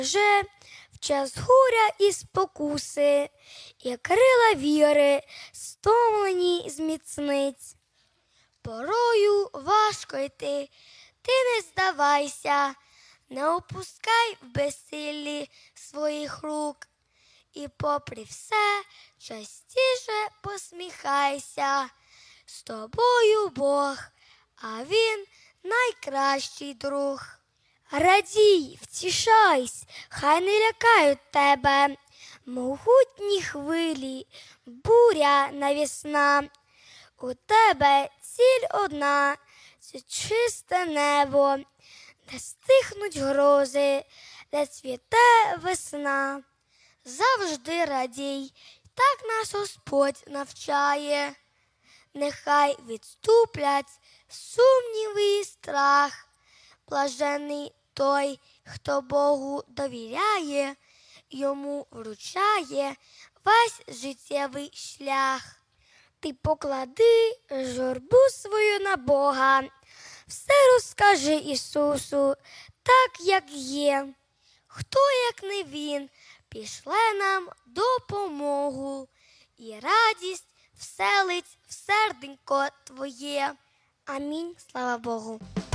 Же в час горя і спокуси, і крила віри, стомлені зміцниць. Порою важко йти, ти не здавайся, не опускай в безсиллі своїх рук. І попри все частіше посміхайся. З тобою Бог, а Він найкращий друг. Радій, втішайсь, хай не лякають тебе могутні хвилі, буря навісна. У тебе ціль одна – це чисте небо, де стихнуть грози, де цвіте весна. Завжди радій, так нас Господь навчає. Нехай відступлять сумніви і страх. Блажений той, хто Богу довіряє, йому вручає весь життєвий шлях. Ти поклади журбу свою на Бога, все розкажи Ісусу, так як є. Хто, як не Він, пішле нам допомогу, і радість вселить в серденько твоє. Амінь. Слава Богу.